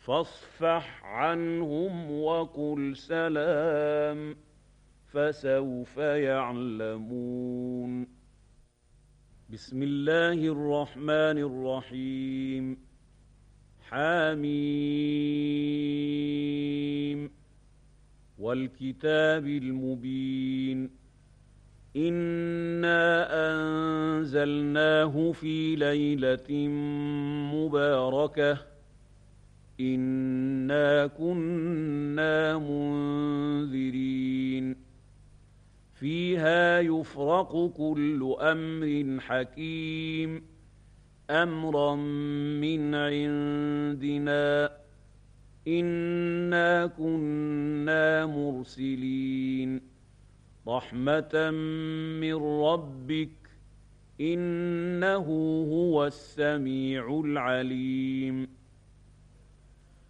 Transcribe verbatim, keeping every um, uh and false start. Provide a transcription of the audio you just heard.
فاصفح عنهم وقل سلام فسوف يعلمون. بسم الله الرحمن الرحيم. حميم والكتاب المبين. إنا أنزلناه في ليلة مباركة إنا كنا منذرين فيها يفرق كل أمر حكيم أمرا من عندنا إنا كنا مرسلين رحمة من ربك إنه هو السميع العليم.